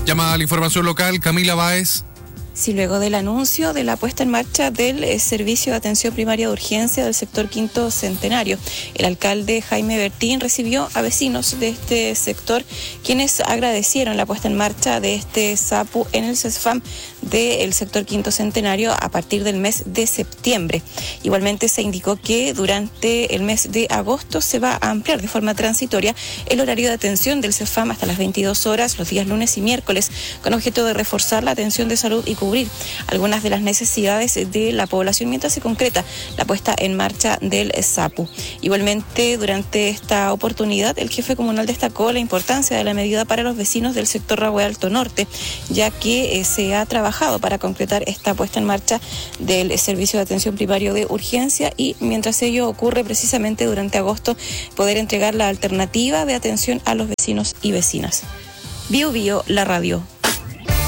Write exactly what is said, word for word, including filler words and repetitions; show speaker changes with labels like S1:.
S1: Llama a la información local, Camila Báez.
S2: Sí, luego del anuncio de la puesta en marcha del eh, servicio de atención primaria de urgencia del sector Quinto Centenario, el alcalde Jaime Bertín recibió a vecinos de este sector, quienes agradecieron la puesta en marcha de este SAPU en el CESFAM del sector Quinto Centenario a partir del mes de septiembre. Igualmente se indicó que durante el mes de agosto se va a ampliar de forma transitoria el horario de atención del CESFAM hasta las veintidós horas los días lunes y miércoles, con objeto de reforzar la atención de salud y cubrir algunas de las necesidades de la población mientras se concreta la puesta en marcha del SAPU. Igualmente, durante esta oportunidad, el jefe comunal destacó la importancia de la medida para los vecinos del sector Rahue Alto Norte, ya que eh, se ha trabajado para concretar esta puesta en marcha del servicio de atención primario de urgencia y mientras ello ocurre precisamente durante agosto, poder entregar la alternativa de atención a los vecinos y vecinas. Bio Bio, la radio.